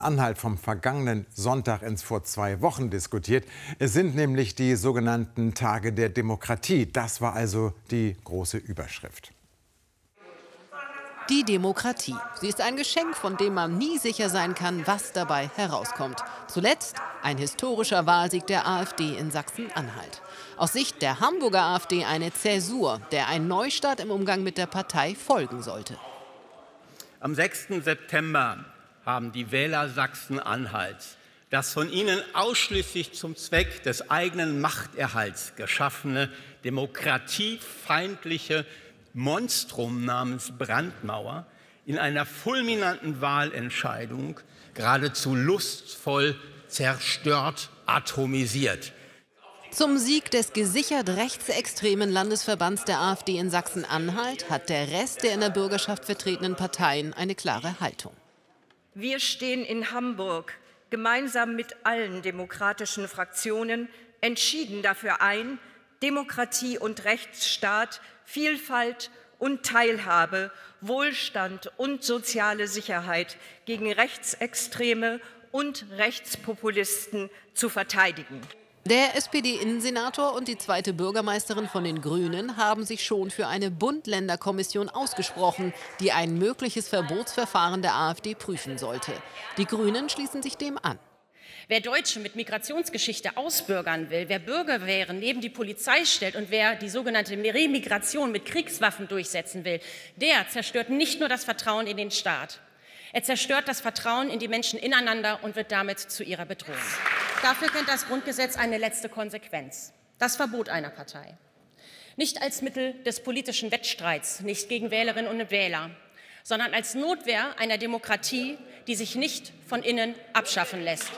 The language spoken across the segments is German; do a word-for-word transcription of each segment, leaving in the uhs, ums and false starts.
Anhalt vom vergangenen Sonntag ins vor zwei Wochen diskutiert. Es sind nämlich die sogenannten Tage der Demokratie. Das war also die große Überschrift. Die Demokratie. Sie ist ein Geschenk, von dem man nie sicher sein kann, was dabei herauskommt. Zuletzt ein historischer Wahlsieg der AfD in Sachsen-Anhalt. Aus Sicht der Hamburger AfD eine Zäsur, der ein Neustart im Umgang mit der Partei folgen sollte. Am sechsten September haben die Wähler Sachsen-Anhalts das von ihnen ausschließlich zum Zweck des eigenen Machterhalts geschaffene demokratiefeindliche Monstrum namens Brandmauer in einer fulminanten Wahlentscheidung geradezu lustvoll zerstört, atomisiert. Zum Sieg des gesichert rechtsextremen Landesverbands der AfD in Sachsen-Anhalt hat der Rest der in der Bürgerschaft vertretenen Parteien eine klare Haltung. Wir stehen in Hamburg gemeinsam mit allen demokratischen Fraktionen entschieden dafür ein, Demokratie und Rechtsstaat, Vielfalt und Teilhabe, Wohlstand und soziale Sicherheit gegen Rechtsextreme und Rechtspopulisten zu verteidigen. Der S P D-Innensenator und die zweite Bürgermeisterin von den Grünen haben sich schon für eine Bund-Länder-Kommission ausgesprochen, die ein mögliches Verbotsverfahren der AfD prüfen sollte. Die Grünen schließen sich dem an. Wer Deutsche mit Migrationsgeschichte ausbürgern will, wer Bürgerwehren neben die Polizei stellt und wer die sogenannte Remigration mit Kriegswaffen durchsetzen will, der zerstört nicht nur das Vertrauen in den Staat. Er zerstört das Vertrauen in die Menschen ineinander und wird damit zu ihrer Bedrohung. Dafür kennt das Grundgesetz eine letzte Konsequenz: das Verbot einer Partei. Nicht als Mittel des politischen Wettstreits, nicht gegen Wählerinnen und Wähler, sondern als Notwehr einer Demokratie, die sich nicht von innen abschaffen lässt.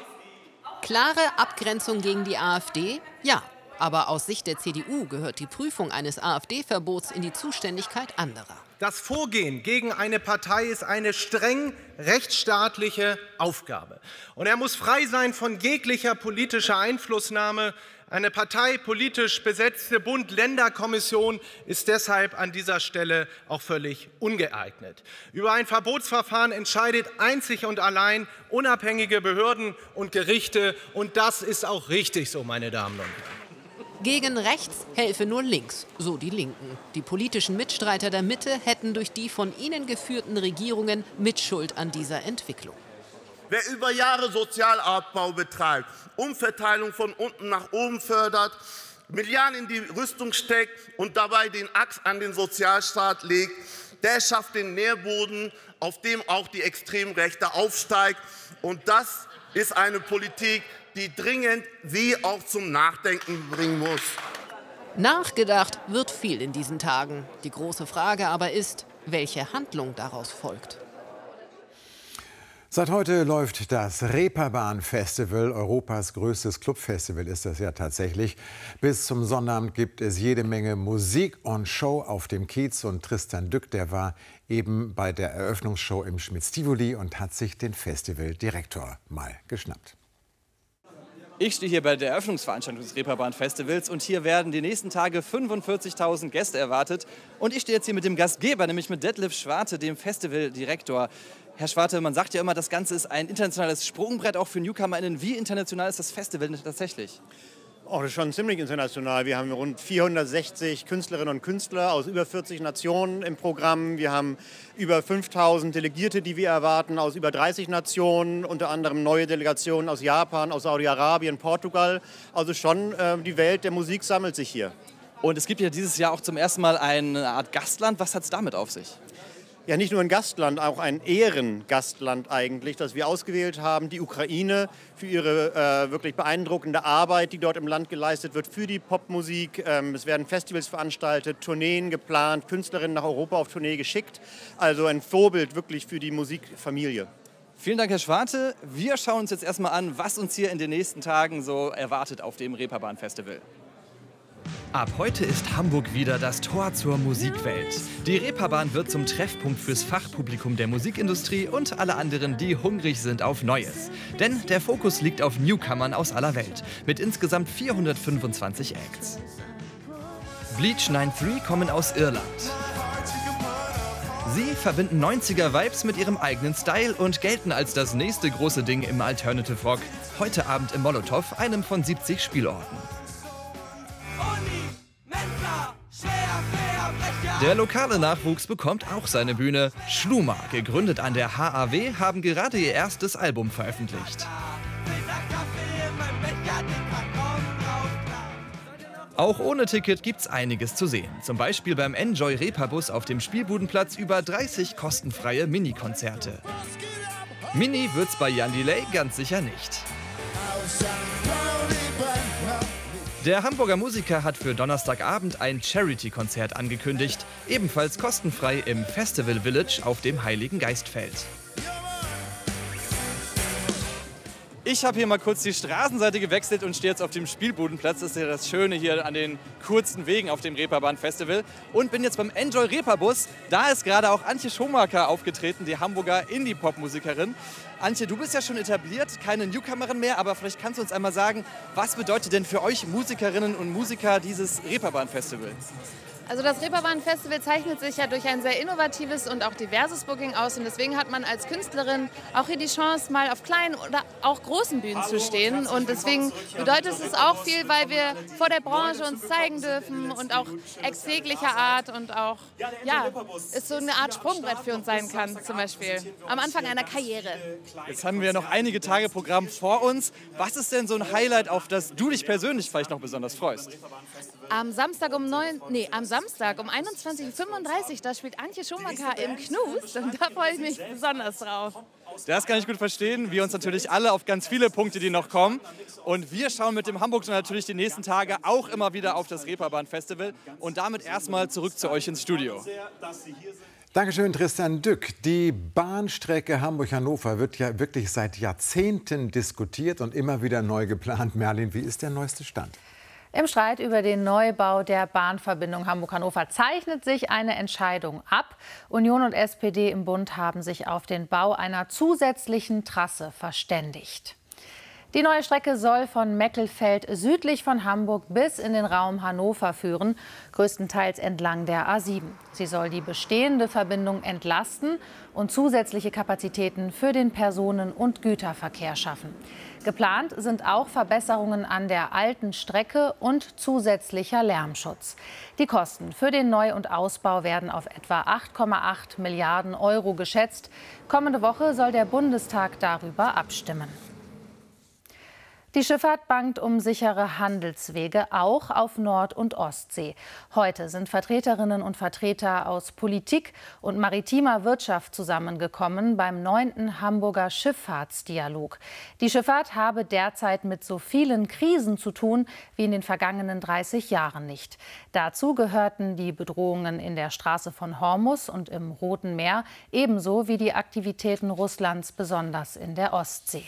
Klare Abgrenzung gegen die AfD? Ja. Aber aus Sicht der C D U gehört die Prüfung eines AfD-Verbots in die Zuständigkeit anderer. Das Vorgehen gegen eine Partei ist eine streng rechtsstaatliche Aufgabe. Und er muss frei sein von jeglicher politischer Einflussnahme. Eine parteipolitisch besetzte Bund-Länder-Kommission ist deshalb an dieser Stelle auch völlig ungeeignet. Über ein Verbotsverfahren entscheidet einzig und allein unabhängige Behörden und Gerichte. Und das ist auch richtig so, meine Damen und Herren. Gegen rechts helfe nur links, so die Linken. Die politischen Mitstreiter der Mitte hätten durch die von ihnen geführten Regierungen Mitschuld an dieser Entwicklung. Wer über Jahre Sozialabbau betreibt, Umverteilung von unten nach oben fördert, Milliarden in die Rüstung steckt und dabei den Axt an den Sozialstaat legt, der schafft den Nährboden, auf dem auch die Extremrechte aufsteigt. Und das ist eine Politik, die dringend Sie auch zum Nachdenken bringen muss. Nachgedacht wird viel in diesen Tagen. Die große Frage aber ist, welche Handlung daraus folgt. Seit heute läuft das Reeperbahn-Festival. Europas größtes Clubfestival ist das ja tatsächlich. Bis zum Sonnabend gibt es jede Menge Musik und Show auf dem Kiez. Und Tristan Dück, der war eben bei der Eröffnungsshow im Schmitz-Tivoli und hat sich den Festivaldirektor mal geschnappt. Ich stehe hier bei der Eröffnungsveranstaltung des Reeperbahn-Festivals und hier werden die nächsten Tage fünfundvierzigtausend Gäste erwartet. Und ich stehe jetzt hier mit dem Gastgeber, nämlich mit Detlef Schwarte, dem Festivaldirektor. Herr Schwarte, man sagt ja immer, das Ganze ist ein internationales Sprungbrett, auch für NewcomerInnen. Wie international ist das Festival denn tatsächlich? Oh, das ist schon ziemlich international. Wir haben rund vierhundertsechzig Künstlerinnen und Künstler aus über vierzig Nationen im Programm. Wir haben über fünftausend Delegierte, die wir erwarten, aus über dreißig Nationen, unter anderem neue Delegationen aus Japan, aus Saudi-Arabien, Portugal. Also schon äh, die Welt der Musik sammelt sich hier. Und es gibt ja dieses Jahr auch zum ersten Mal eine Art Gastland. Was hat es damit auf sich? Ja, nicht nur ein Gastland, auch ein Ehrengastland eigentlich, das wir ausgewählt haben, die Ukraine, für ihre äh, wirklich beeindruckende Arbeit, die dort im Land geleistet wird, für die Popmusik. Ähm, es werden Festivals veranstaltet, Tourneen geplant, Künstlerinnen nach Europa auf Tournee geschickt. Also ein Vorbild wirklich für die Musikfamilie. Vielen Dank, Herr Schwarte. Wir schauen uns jetzt erstmal an, was uns hier in den nächsten Tagen so erwartet auf dem Reeperbahn-Festival. Ab heute ist Hamburg wieder das Tor zur Musikwelt. Die Reeperbahn wird zum Treffpunkt fürs Fachpublikum der Musikindustrie und alle anderen, die hungrig sind auf Neues. Denn der Fokus liegt auf Newcomern aus aller Welt, mit insgesamt vierhundertfünfundzwanzig Acts. Bleach neun drei kommen aus Irland. Sie verbinden neunziger-Vibes mit ihrem eigenen Style und gelten als das nächste große Ding im Alternative Rock. Heute Abend im Molotow, einem von siebzig Spielorten. Der lokale Nachwuchs bekommt auch seine Bühne. Schluma, gegründet an der H A W, haben gerade ihr erstes Album veröffentlicht. Auch ohne Ticket gibt's einiges zu sehen. Zum Beispiel beim Enjoy Reeperbus auf dem Spielbudenplatz über dreißig kostenfreie Mini-Konzerte. Mini wird's bei Jan Delay ganz sicher nicht. Der Hamburger Musiker hat für Donnerstagabend ein Charity-Konzert angekündigt, ebenfalls kostenfrei im Festival Village auf dem Heiligen Geistfeld. Ich habe hier mal kurz die Straßenseite gewechselt und stehe jetzt auf dem Spielbudenplatz. Das ist ja das Schöne hier an den kurzen Wegen auf dem Reeperbahn-Festival. Und bin jetzt beim Enjoy Reeperbus. Da ist gerade auch Antje Schumacher aufgetreten, die Hamburger Indie-Pop-Musikerin. Antje, du bist ja schon etabliert, keine Newcomerin mehr, aber vielleicht kannst du uns einmal sagen, was bedeutet denn für euch Musikerinnen und Musiker dieses Reeperbahn-Festival? Also das Reeperbahn-Festival zeichnet sich ja durch ein sehr innovatives und auch diverses Booking aus. Und deswegen hat man als Künstlerin auch hier die Chance, mal auf kleinen oder auch großen Bühnen zu stehen. Und deswegen bedeutet es auch viel, weil wir vor der Branche uns zeigen dürfen und auch ex jeglicher Art und auch, ja, es so eine Art Sprungbrett für uns sein kann, zum Beispiel am Anfang einer Karriere. Jetzt haben wir noch einige Tage Programm vor uns. Was ist denn so ein Highlight, auf das du dich persönlich vielleicht noch besonders freust? Am Samstag um neun, nee, am Samstag um einundzwanzig Uhr fünfunddreißig, da spielt Antje Schumacher im Knus und da freue ich mich besonders drauf. Das kann ich gut verstehen. Wir uns natürlich alle auf ganz viele Punkte, die noch kommen. Und wir schauen mit dem Hamburg natürlich die nächsten Tage auch immer wieder auf das Reeperbahn-Festival. Und damit erstmal zurück zu euch ins Studio. Dankeschön, Tristan Dück. Die Bahnstrecke Hamburg-Hannover wird ja wirklich seit Jahrzehnten diskutiert und immer wieder neu geplant. Merlin, wie ist der neueste Stand? Im Streit über den Neubau der Bahnverbindung Hamburg-Hannover zeichnet sich eine Entscheidung ab. Union und S P D im Bund haben sich auf den Bau einer zusätzlichen Trasse verständigt. Die neue Strecke soll von Meckelfeld südlich von Hamburg bis in den Raum Hannover führen, größtenteils entlang der A sieben. Sie soll die bestehende Verbindung entlasten und zusätzliche Kapazitäten für den Personen- und Güterverkehr schaffen. Geplant sind auch Verbesserungen an der alten Strecke und zusätzlicher Lärmschutz. Die Kosten für den Neu- und Ausbau werden auf etwa acht Komma acht Milliarden Euro geschätzt. Kommende Woche soll der Bundestag darüber abstimmen. Die Schifffahrt bangt um sichere Handelswege, auch auf Nord- und Ostsee. Heute sind Vertreterinnen und Vertreter aus Politik und maritimer Wirtschaft zusammengekommen beim neunten Hamburger Schifffahrtsdialog. Die Schifffahrt habe derzeit mit so vielen Krisen zu tun wie in den vergangenen dreißig Jahren nicht. Dazu gehörten die Bedrohungen in der Straße von Hormuz und im Roten Meer, ebenso wie die Aktivitäten Russlands, besonders in der Ostsee.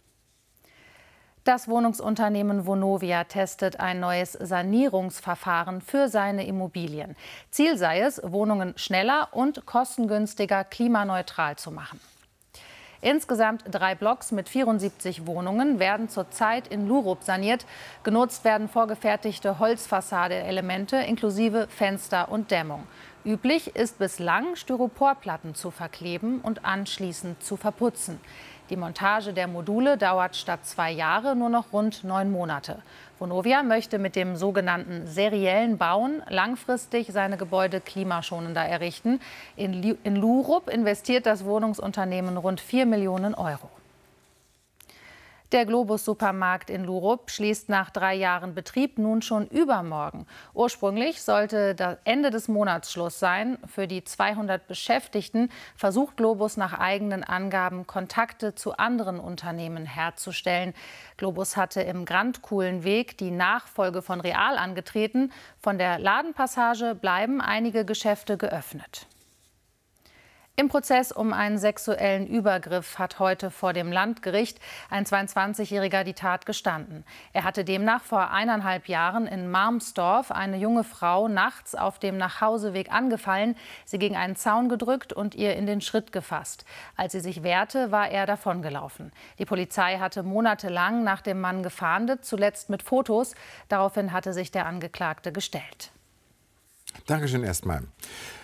Das Wohnungsunternehmen Vonovia testet ein neues Sanierungsverfahren für seine Immobilien. Ziel sei es, Wohnungen schneller und kostengünstiger klimaneutral zu machen. Insgesamt drei Blocks mit vierundsiebzig Wohnungen werden zurzeit in Lurup saniert. Genutzt werden vorgefertigte Holzfassade-Elemente inklusive Fenster und Dämmung. Üblich ist bislang, Styroporplatten zu verkleben und anschließend zu verputzen. Die Montage der Module dauert statt zwei Jahre nur noch rund neun Monate. Vonovia möchte mit dem sogenannten seriellen Bauen langfristig seine Gebäude klimaschonender errichten. In, in Lurup investiert das Wohnungsunternehmen rund vier Millionen Euro. Der Globus-Supermarkt in Lurup schließt nach drei Jahren Betrieb nun schon übermorgen. Ursprünglich sollte das Ende des Monats Schluss sein. Für die zweihundert Beschäftigten versucht Globus nach eigenen Angaben, Kontakte zu anderen Unternehmen herzustellen. Globus hatte im Grandkuhlenweg die Nachfolge von Real angetreten. Von der Ladenpassage bleiben einige Geschäfte geöffnet. Im Prozess um einen sexuellen Übergriff hat heute vor dem Landgericht ein zweiundzwanzigjähriger die Tat gestanden. Er hatte demnach vor eineinhalb Jahren in Marmsdorf eine junge Frau nachts auf dem Nachhauseweg angefallen, sie gegen einen Zaun gedrückt und ihr in den Schritt gefasst. Als sie sich wehrte, war er davongelaufen. Die Polizei hatte monatelang nach dem Mann gefahndet, zuletzt mit Fotos. Daraufhin hatte sich der Angeklagte gestellt. Dankeschön erstmal.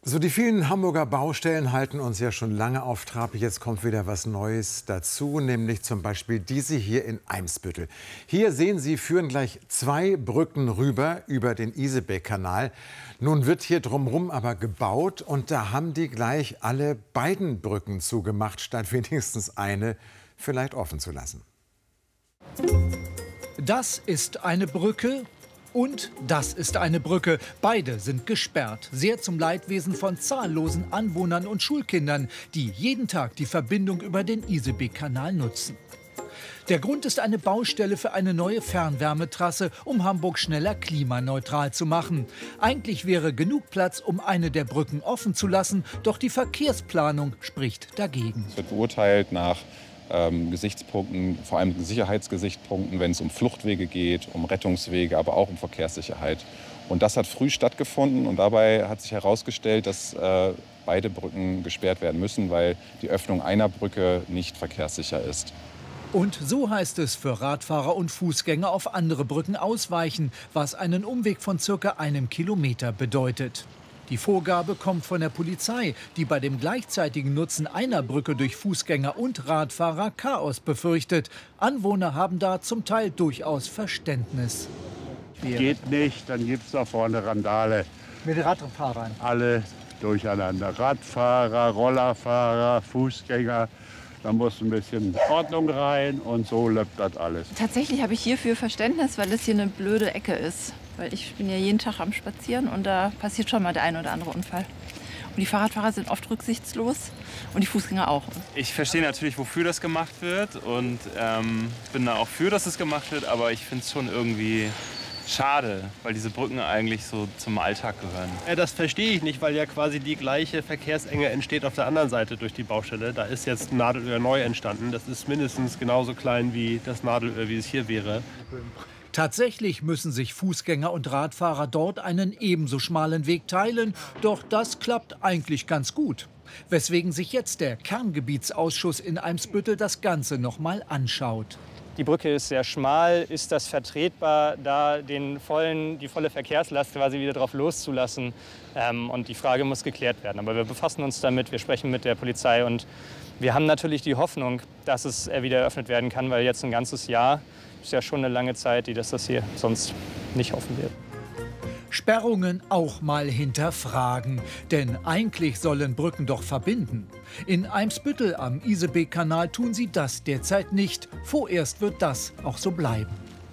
So, die vielen Hamburger Baustellen halten uns ja schon lange auf Trab. Jetzt kommt wieder was Neues dazu, nämlich zum Beispiel diese hier in Eimsbüttel. Hier sehen Sie, führen gleich zwei Brücken rüber über den Isebeck-Kanal. Nun wird hier drumherum aber gebaut und da haben die gleich alle beiden Brücken zugemacht, statt wenigstens eine vielleicht offen zu lassen. Das ist eine Brücke. Und das ist eine Brücke. Beide sind gesperrt. Sehr zum Leidwesen von zahllosen Anwohnern und Schulkindern, die jeden Tag die Verbindung über den Isebeck-Kanal nutzen. Der Grund ist eine Baustelle für eine neue Fernwärmetrasse, um Hamburg schneller klimaneutral zu machen. Eigentlich wäre genug Platz, um eine der Brücken offen zu lassen, doch die Verkehrsplanung spricht dagegen. Es wird beurteilt nach Ähm, Gesichtspunkten, vor allem Sicherheitsgesichtspunkten, wenn es um Fluchtwege geht, um Rettungswege, aber auch um Verkehrssicherheit. Und das hat früh stattgefunden und dabei hat sich herausgestellt, dass äh, beide Brücken gesperrt werden müssen, weil die Öffnung einer Brücke nicht verkehrssicher ist. Und so heißt es für Radfahrer und Fußgänger auf andere Brücken ausweichen, was einen Umweg von circa einem Kilometer bedeutet. Die Vorgabe kommt von der Polizei, die bei dem gleichzeitigen Nutzen einer Brücke durch Fußgänger und Radfahrer Chaos befürchtet. Anwohner haben da zum Teil durchaus Verständnis. Geht nicht, dann gibt es da vorne Randale. Mit Radfahrern? Alle durcheinander. Radfahrer, Rollerfahrer, Fußgänger. Da muss ein bisschen Ordnung rein und so läuft das alles. Tatsächlich habe ich hierfür Verständnis, weil es hier eine blöde Ecke ist. Weil ich bin ja jeden Tag am Spazieren und da passiert schon mal der ein oder andere Unfall. Und die Fahrradfahrer sind oft rücksichtslos und die Fußgänger auch. Ich verstehe natürlich, wofür das gemacht wird und ähm, bin da auch für, dass es gemacht wird. Aber ich finde es schon irgendwie schade, weil diese Brücken eigentlich so zum Alltag gehören. Ja, das verstehe ich nicht, weil ja quasi die gleiche Verkehrsenge entsteht auf der anderen Seite durch die Baustelle. Da ist jetzt ein Nadelöhr neu entstanden. Das ist mindestens genauso klein wie das Nadelöhr, wie es hier wäre. Tatsächlich müssen sich Fußgänger und Radfahrer dort einen ebenso schmalen Weg teilen. Doch das klappt eigentlich ganz gut. Weswegen sich jetzt der Kerngebietsausschuss in Eimsbüttel das Ganze noch mal anschaut. Die Brücke ist sehr schmal. Ist das vertretbar, da den vollen, die volle Verkehrslast quasi wieder drauf loszulassen? Ähm, und die Frage muss geklärt werden. Aber wir befassen uns damit, wir sprechen mit der Polizei und wir haben natürlich die Hoffnung, dass es wieder eröffnet werden kann, weil jetzt ein ganzes Jahr ist ja schon eine lange Zeit, die dass das hier sonst nicht offen wird. Sperrungen auch mal hinterfragen, denn eigentlich sollen Brücken doch verbinden. In Eimsbüttel am Isebeck-Kanal tun sie das derzeit nicht. Vorerst wird das auch so bleiben.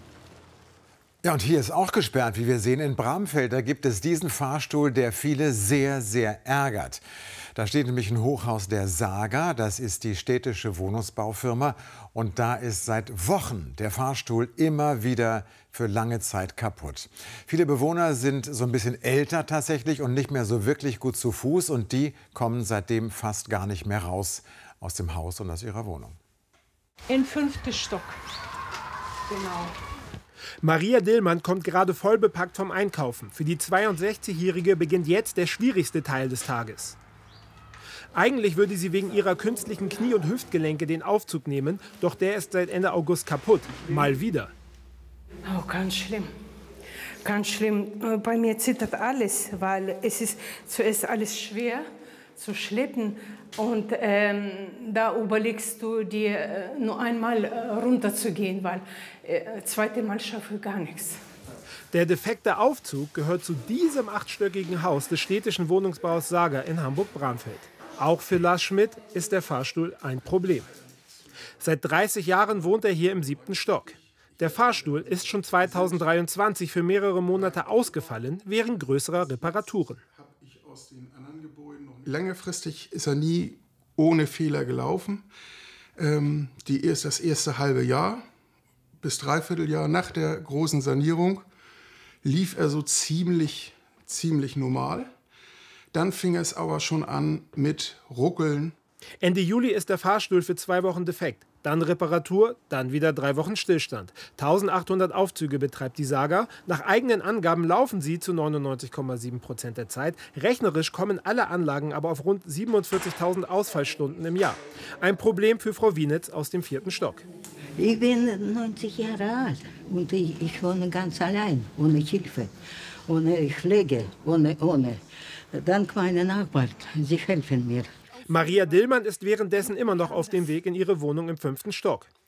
Ja, und hier ist auch gesperrt, wie wir sehen, in Bramfeld. Da gibt es diesen Fahrstuhl, der viele sehr, sehr ärgert. Da steht nämlich ein Hochhaus der Saga, das ist die städtische Wohnungsbaufirma. Und da ist seit Wochen der Fahrstuhl immer wieder für lange Zeit kaputt. Viele Bewohner sind so ein bisschen älter tatsächlich und nicht mehr so wirklich gut zu Fuß. Und die kommen seitdem fast gar nicht mehr raus aus dem Haus und aus ihrer Wohnung. Im fünften Stock, genau. Maria Dillmann kommt gerade voll bepackt vom Einkaufen. Für die zweiundsechzigjährige beginnt jetzt der schwierigste Teil des Tages. Eigentlich würde sie wegen ihrer künstlichen Knie- und Hüftgelenke den Aufzug nehmen, doch der ist seit Ende August kaputt. Mal wieder. Oh, ganz schlimm. Ganz schlimm. Bei mir zittert alles, weil es ist zuerst alles schwer zu schleppen. Und ähm, da überlegst du dir äh, nur einmal äh, runterzugehen, weil äh, zweite Mal schaffe ich gar nichts. Der defekte Aufzug gehört zu diesem achtstöckigen Haus des städtischen Wohnungsbaus Saga in Hamburg-Bramfeld. Auch für Lars Schmidt ist der Fahrstuhl ein Problem. Seit dreißig Jahren wohnt er hier im siebten Stock. Der Fahrstuhl ist schon zweitausenddreiundzwanzig für mehrere Monate ausgefallen, wegen größerer Reparaturen. Längerfristig ist er nie ohne Fehler gelaufen. Ähm, die erst das erste halbe Jahr bis Dreivierteljahr nach der großen Sanierung lief er so ziemlich, ziemlich normal. Dann fing es aber schon an mit Ruckeln. Ende Juli ist der Fahrstuhl für zwei Wochen defekt. Dann Reparatur, dann wieder drei Wochen Stillstand. eintausendachthundert Aufzüge betreibt die Saga. Nach eigenen Angaben laufen sie zu neunundneunzig Komma sieben Prozent der Zeit. Rechnerisch kommen alle Anlagen aber auf rund siebenundvierzigtausend Ausfallstunden im Jahr. Ein Problem für Frau Wienitz aus dem vierten Stock. Ich bin neunzig Jahre alt und ich, ich wohne ganz allein, ohne Hilfe, ohne Pflege, ohne, ohne. dank meiner Nachbarn. Sie helfen mir. Maria Dillmann ist währenddessen immer noch auf dem Weg in ihre Wohnung im fünften Stock.